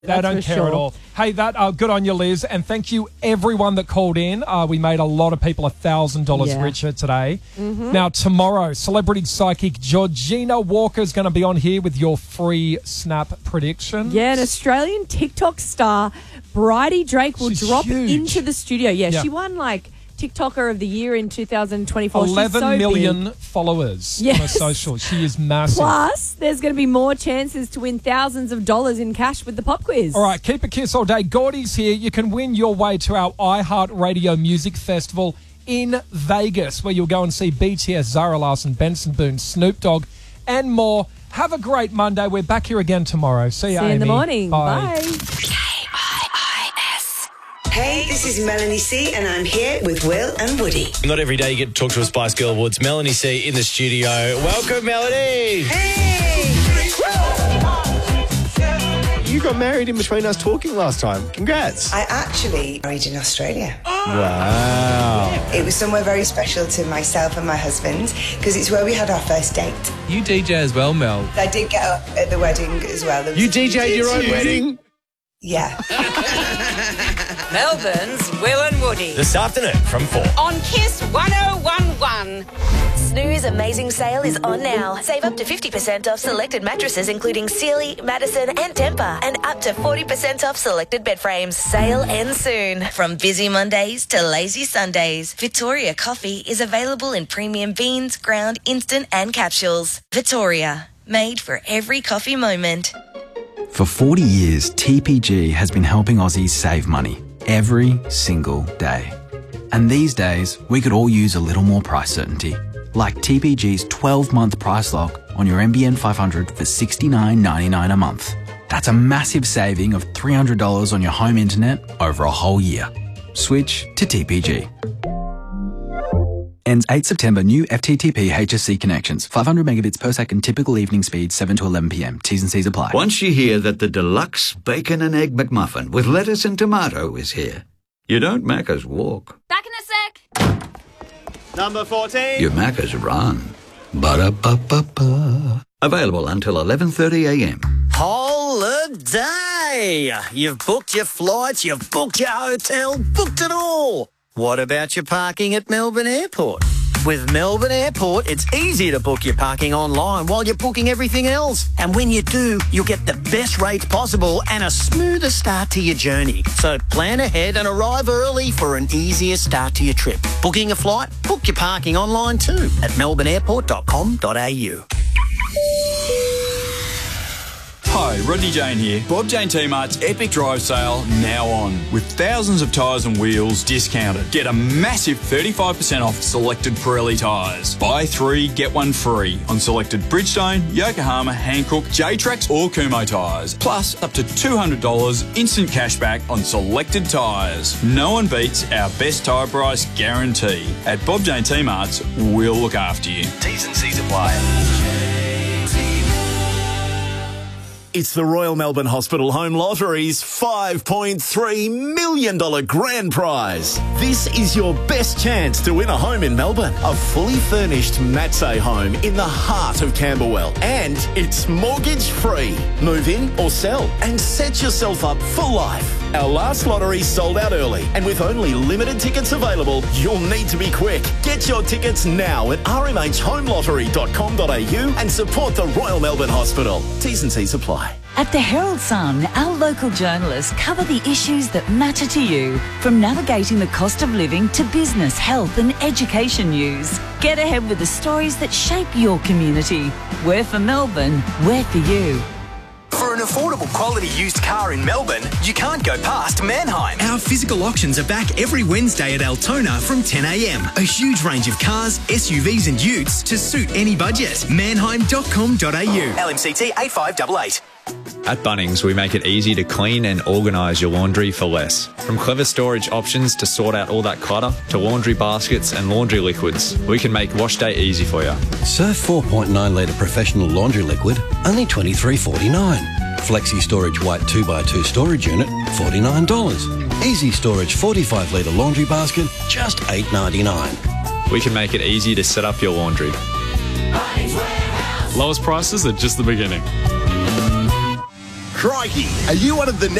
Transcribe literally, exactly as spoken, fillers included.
They That's don't for care sure. at all. Hey, that uh, good on you, Liz, and thank you everyone that called in. Uh, we made a lot of people one thousand dollars Yeah. richer today. Mm-hmm. Now, tomorrow, celebrity psychic Georgina Walker is going to be on here with your free Snap predictions. Yeah, an Australian TikTok star, Bridie Drake, will She's drop huge. into the studio. Yeah, Yeah. she won like TikToker of the Year in two thousand twenty-four. She's eleven so million big. followers on Yes. her social. She is massive. Plus, there's going to be more chances to win thousands of dollars in cash with the pop quiz. All right, keep a kiss all day. Gordy's here. You can win your way to our iHeartRadio Music Festival in Vegas, where you'll go and see B T S, Zara Larsson, Benson Boone, Snoop Dogg, and more. Have a great Monday. We're back here again tomorrow. See you, See you in the Amy. morning. Bye. Hey, this is Melanie C, and I'm here with Will and Woody. Not every day you get to talk to a Spice Girl Woods. Melanie C in the studio. Welcome, Melanie. Hey! You got married in between us talking last time. Congrats. I actually married in Australia. Wow. It was somewhere very special to myself and my husband because it's where we had our first date. You D J as well, Mel. I did get up at the wedding as well. There was- You D J'd your own wedding? Yeah. Melbourne's Will and Woody This afternoon from four. on Kiss one oh one one. Snooze Amazing Sale is on now. Save up to fifty percent off selected mattresses including Sealy, Madison and Tempur, and up to forty percent off selected bed frames. Sale ends soon. From busy Mondays to lazy Sundays, Victoria Coffee is available in premium beans, ground, instant and capsules. Victoria, made for every coffee moment. For forty years, T P G has been helping Aussies save money every single day. And these days, we could all use a little more price certainty. Like T P G's twelve-month price lock on your M B N five hundred for sixty-nine ninety-nine a month. That's a massive saving of three hundred dollars on your home internet over a whole year. Switch to T P G. Ends eighth September. New F T T P H S C connections. five hundred megabits per second. Typical evening speed seven to eleven p m. T's and C's apply. Once you hear that the deluxe bacon and egg McMuffin with lettuce and tomato is here, you don't Macca's walk. Back in a sec. Number fourteen. You Macca's run. Ba-da-ba-ba-ba. Available until eleven thirty a m. Holiday! You've booked your flights, you've booked your hotel, booked it all. What about your parking at Melbourne Airport? With Melbourne Airport, it's easy to book your parking online while you're booking everything else. And when you do, you'll get the best rates possible and a smoother start to your journey. So plan ahead and arrive early for an easier start to your trip. Booking a flight? Book your parking online too at melbourne airport dot com dot a u. Hi, Rodney Jane here. Bob Jane T-Mart's Epic Drive Sale now on. With thousands of tyres and wheels discounted. Get a massive thirty-five percent off selected Pirelli tyres. Buy three, get one free on selected Bridgestone, Yokohama, Hankook, J-Trax or Kumho tyres. Plus up to two hundred dollars instant cashback on selected tyres. No one beats our best tyre price guarantee. At Bob Jane T-Mart's, we'll look after you. T's and C's apply. It's the Royal Melbourne Hospital Home Lottery's five point three million dollars grand prize. This is your best chance to win a home in Melbourne. A fully furnished Matsay home in the heart of Camberwell. And it's mortgage free. Move in or sell and set yourself up for life. Our last lottery sold out early, and with only limited tickets available, you'll need to be quick. Get your tickets now at r m h home lottery dot com dot a u and support the Royal Melbourne Hospital. T's and C's apply. At the Herald Sun, our local journalists cover the issues that matter to you, from navigating the cost of living to business, health and education news. Get ahead with the stories that shape your community. We're for Melbourne, we're for you. For an affordable quality used car in Melbourne, you can't go past Manheim. Our physical auctions are back every Wednesday at Altona from ten a m. A huge range of cars, S U Vs and utes to suit any budget. manheim dot com dot a u. L M C T eight five eight eight. At Bunnings, we make it easy to clean and organise your laundry for less. From clever storage options to sort out all that clutter, to laundry baskets and laundry liquids, we can make wash day easy for you. Surf four point nine litre professional laundry liquid, only twenty-three forty-nine. Flexi Storage White two by two storage unit, forty-nine dollars. Easy Storage forty-five litre laundry basket, just eight ninety-nine. We can make it easy to set up your laundry. Lowest prices are just the beginning. Crikey, are you one of the